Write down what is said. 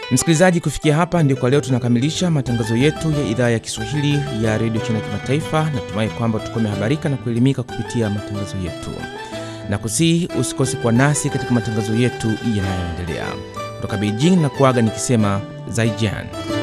Msikilizaji, kufikia hapa ndio kwa leo tunakamilisha matangazo yetu ya idhaa ya Kiswahili ya Radio China Kimataifa. Natumai kwamba tumehabarika na kuelimika kupitia matangazo yetu. Na kusihi usikose kwa nasi katika matangazo yetu yanayoendelea. Kutoka Beijing na kuaga nikisema Zaijian.